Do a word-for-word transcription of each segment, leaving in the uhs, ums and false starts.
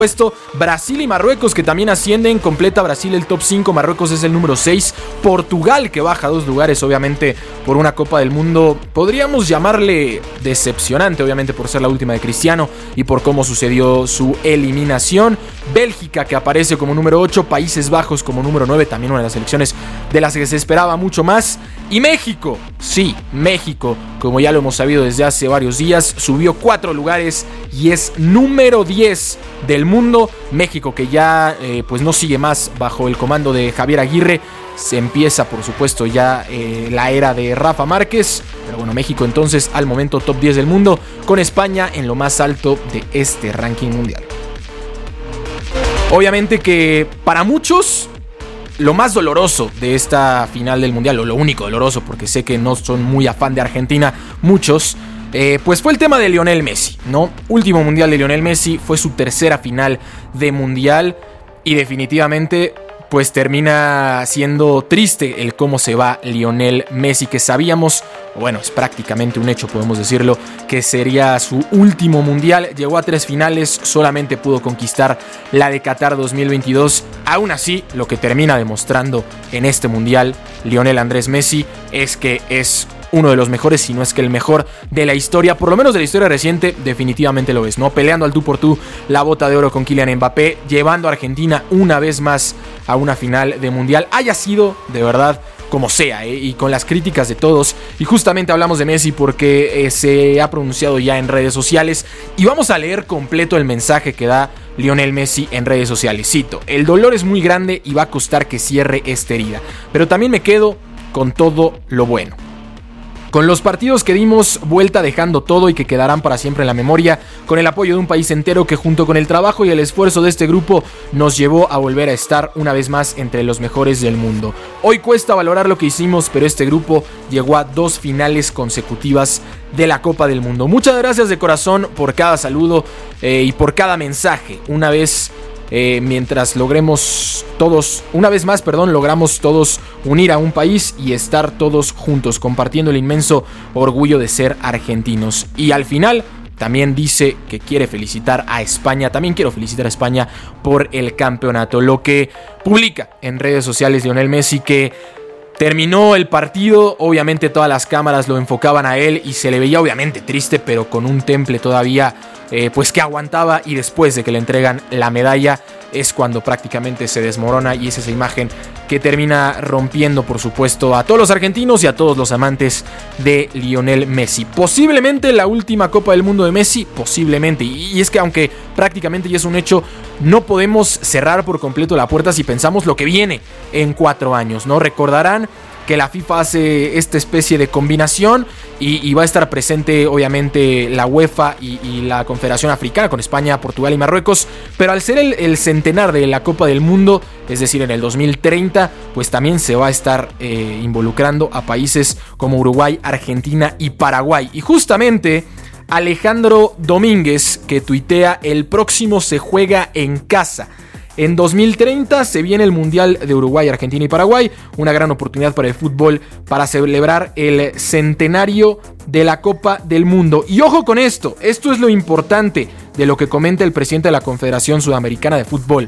Puesto Brasil y Marruecos, que también ascienden. Completa Brasil el top cinco, Marruecos es el número seis. Portugal, que baja dos lugares, obviamente por una Copa del Mundo, podríamos llamarle decepcionante, obviamente por ser la última de Cristiano y por cómo sucedió su eliminación. Bélgica, que aparece como número ocho. Países Bajos como número nueve, también una de las selecciones de las que se esperaba mucho más. Y México, sí, México, como ya lo hemos sabido desde hace varios días, subió cuatro lugares y es número diez del mundo. México, que ya eh, pues no sigue más bajo el comando de Javier Aguirre. Se empieza, por supuesto, ya eh, la era de Rafa Márquez. Pero bueno, México entonces al momento top diez del mundo, con España en lo más alto de este ranking mundial. Obviamente que para muchos lo más doloroso de esta final del mundial, o lo único doloroso, porque sé que no son muy afán de Argentina muchos, Eh, pues fue el tema de Lionel Messi, ¿no? Último mundial de Lionel Messi, fue su tercera final de mundial y definitivamente pues termina siendo triste el cómo se va Lionel Messi, que sabíamos, bueno, es prácticamente un hecho, podemos decirlo, que sería su último mundial. Llegó a tres finales, solamente pudo conquistar la de Qatar dos mil veintidós. Aún así, lo que termina demostrando en este mundial Lionel Andrés Messi es que es uno de los mejores, si no es que el mejor de la historia, por lo menos de la historia reciente, definitivamente lo es, ¿no? Peleando al tú por tú la bota de oro con Kylian Mbappé, llevando a Argentina una vez más a una final de mundial, haya sido de verdad como sea, ¿eh? Y con las críticas de todos. Y justamente hablamos de Messi porque eh, se ha pronunciado ya en redes sociales y vamos a leer completo el mensaje que da Lionel Messi en redes sociales. Cito: el dolor es muy grande y va a costar que cierre esta herida, pero también me quedo con todo lo bueno. Con los partidos que dimos vuelta dejando todo y que quedarán para siempre en la memoria, con el apoyo de un país entero que junto con el trabajo y el esfuerzo de este grupo nos llevó a volver a estar una vez más entre los mejores del mundo. Hoy cuesta valorar lo que hicimos, pero este grupo llegó a dos finales consecutivas de la Copa del Mundo. Muchas gracias de corazón por cada saludo eh, y por cada mensaje. Una vez Eh, mientras logremos todos, una vez más, perdón, logramos todos unir a un país y estar todos juntos, compartiendo el inmenso orgullo de ser argentinos. Y al final también dice que quiere felicitar a España, también quiero felicitar a España por el campeonato. Lo que publica en redes sociales Lionel Messi, que terminó el partido, obviamente todas las cámaras lo enfocaban a él y se le veía obviamente triste, pero con un temple todavía eh, pues que aguantaba, y después de que le entregan la medalla es cuando prácticamente se desmorona, y es esa imagen que termina rompiendo, por supuesto, a todos los argentinos y a todos los amantes de Lionel Messi. Posiblemente la última Copa del Mundo de Messi, posiblemente, y es que aunque prácticamente ya es un hecho, no podemos cerrar por completo la puerta si pensamos lo que viene en cuatro años, ¿no? Recordarán que la FIFA hace esta especie de combinación y, y va a estar presente obviamente la UEFA y, y la Confederación Africana con España, Portugal y Marruecos, pero al ser el, el centenar de la Copa del Mundo, es decir, en el dos mil treinta, pues también se va a estar eh, involucrando a países como Uruguay, Argentina y Paraguay. Y justamente Alejandro Domínguez, que tuitea: el próximo se juega en casa. En dos mil treinta se viene el Mundial de Uruguay, Argentina y Paraguay, una gran oportunidad para el fútbol para celebrar el centenario de la Copa del Mundo. Y ojo con esto, esto es lo importante de lo que comenta el presidente de la Confederación Sudamericana de Fútbol.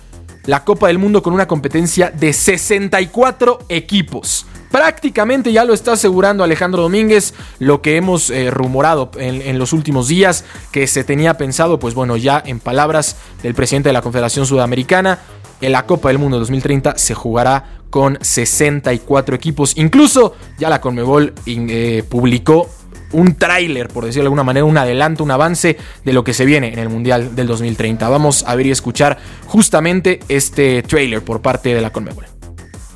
La Copa del Mundo con una competencia de sesenta y cuatro equipos. Prácticamente ya lo está asegurando Alejandro Domínguez, lo que hemos eh, rumorado en, en los últimos días, que se tenía pensado, pues bueno, ya en palabras del presidente de la Confederación Sudamericana, en la Copa del Mundo dos mil treinta se jugará con sesenta y cuatro equipos. Incluso ya la Conmebol eh, publicó un tráiler, por decirlo de alguna manera, un adelanto, un avance de lo que se viene en el Mundial del dos mil treinta. Vamos a ver y escuchar justamente este tráiler por parte de la Conmebol.